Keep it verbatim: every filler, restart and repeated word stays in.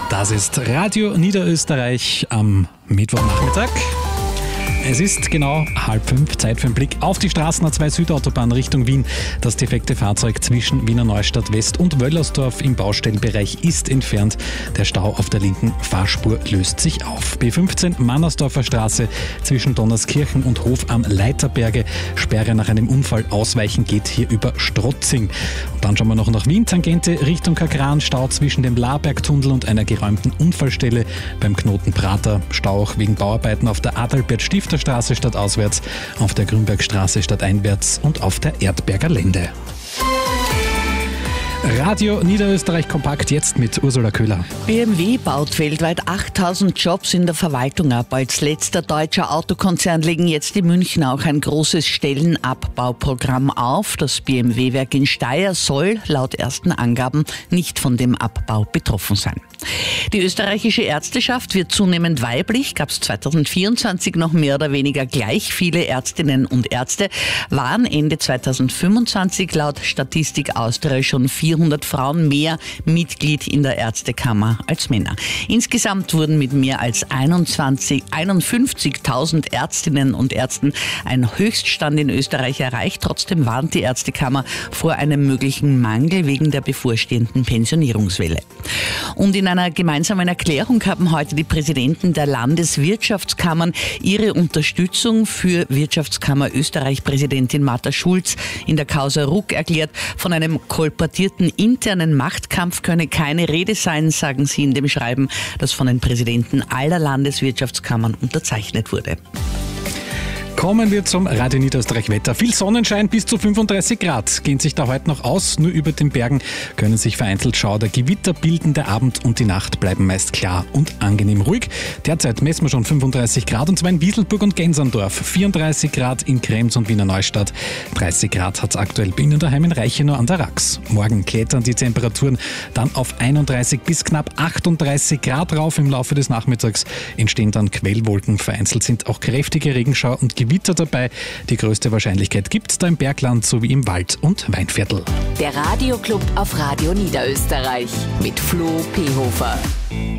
Das ist Radio Niederösterreich am Mittwochnachmittag. Es ist genau halb fünf, Zeit für einen Blick auf die Straßen A zwei Südautobahn Richtung Wien. Das defekte Fahrzeug zwischen Wiener Neustadt West und Wöllersdorf im Baustellenbereich ist entfernt. Der Stau auf der linken Fahrspur löst sich auf. B fünfzehn Mannersdorfer Straße zwischen Donnerskirchen und Hof am Leiterberge. Sperre nach einem Unfall ausweichen geht hier über Strotzing. Und dann schauen wir noch nach Wien. Tangente Richtung Kagran. Stau zwischen dem Labergtunnel und einer geräumten Unfallstelle beim Knoten Prater. Stau auch wegen Bauarbeiten auf der Adalbert-Stifter Straße stadtauswärts, auf der Grünbergstraße stadteinwärts und auf der Erdberger Lände. Radio Niederösterreich kompakt jetzt mit Ursula Köhler. B M W baut weltweit achttausend Jobs in der Verwaltung ab. Als letzter deutscher Autokonzern legen jetzt die Münchner auch ein großes Stellenabbauprogramm auf. Das B M W-Werk in Steyr soll laut ersten Angaben nicht von dem Abbau betroffen sein. Die österreichische Ärzteschaft wird zunehmend weiblich. Gab es zweitausendvierundzwanzig noch mehr oder weniger gleich viele Ärztinnen und Ärzte, waren Ende zweitausendfünfundzwanzig laut Statistik Austria schon vierhundert Frauen mehr Mitglied in der Ärztekammer als Männer. Insgesamt wurden mit mehr als einundfünfzigtausend Ärztinnen und Ärzten ein Höchststand in Österreich erreicht. Trotzdem warnt die Ärztekammer vor einem möglichen Mangel wegen der bevorstehenden Pensionierungswelle. Und in einer gemeinsamen Erklärung haben heute die Präsidenten der Landeswirtschaftskammern ihre Unterstützung für Wirtschaftskammer Österreich-Präsidentin Martha Schulz in der Causa Ruck erklärt. Von einem kolportierten internen Machtkampf könne keine Rede sein, sagen sie in dem Schreiben, das von den Präsidenten aller Landeswirtschaftskammern unterzeichnet wurde. Kommen wir zum Radio Niederösterreich Wetter. Viel Sonnenschein, bis zu fünfunddreißig Grad gehen sich da heute noch aus. Nur über den Bergen können sich vereinzelt Schauer, Gewitter bilden. Der Abend und die Nacht bleiben meist klar und angenehm ruhig. Derzeit messen wir schon fünfunddreißig Grad, und zwar in Wieselburg und Genserndorf. vierunddreißig Grad in Krems und Wiener Neustadt. dreißig Grad hat es aktuell bei Ihnen daheim in Reichenau an der Rax. Morgen klettern die Temperaturen dann auf einunddreißig bis knapp achtunddreißig Grad rauf. Im Laufe des Nachmittags entstehen dann Quellwolken. Vereinzelt sind auch kräftige Regenschauer und Gewitter dabei. Die größte Wahrscheinlichkeit gibt es da im Bergland sowie im Wald- und Weinviertel. Der Radioclub auf Radio Niederösterreich mit Flo Pehofer.